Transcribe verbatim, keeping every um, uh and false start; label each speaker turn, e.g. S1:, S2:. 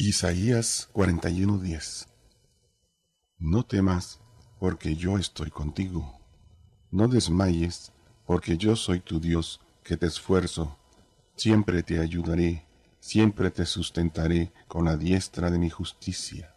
S1: Isaías cuarenta y uno diez. No temas, porque yo estoy contigo. No desmayes, porque yo soy tu Dios, que te esfuerzo. Siempre te ayudaré, siempre te sustentaré con la diestra de mi justicia.